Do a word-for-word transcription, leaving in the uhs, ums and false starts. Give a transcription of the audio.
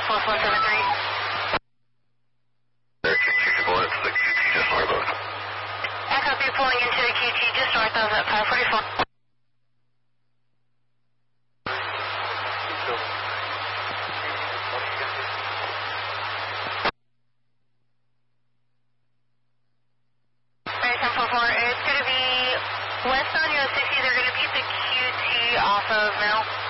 Southwest one seven three. I copy, pulling into the Q T just north of at five forty-four. Alright, ten four four, it's going to be west on U S sixty. They're going to be at the Q T off of Mill.